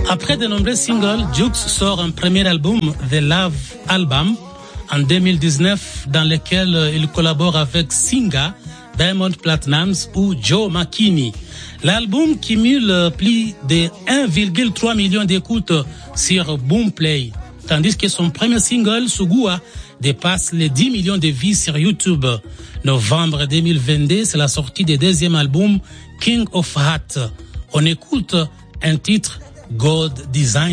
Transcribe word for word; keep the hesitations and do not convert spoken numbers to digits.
Après de nombreux singles, Jux sort un premier album, The Love Album, en deux mille dix-neuf, dans lequel il collabore avec Singa, Diamond Platnumz ou Joe McKinney. L'album cumule plus de un virgule trois million d'écoutes sur Boomplay, tandis que son premier single, Sugua, dépasse les dix millions de vues sur YouTube. Novembre deux mille vingt-deux, c'est la sortie du deuxième album, King of Heart. On écoute un titre, God Design.